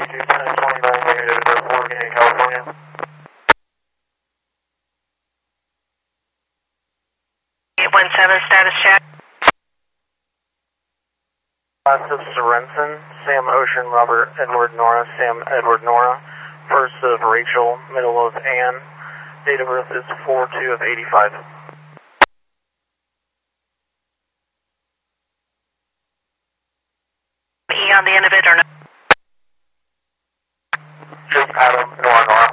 1029 negative, report in California. 817 status check. Last of Sorensen, Sam Ocean, Robert Edward Nora, Sam Edward Nora. First of Rachel, middle of Ann. Date of birth is 4/2 of 85. E on the end of it or no? Just Adam, Nora, Nora.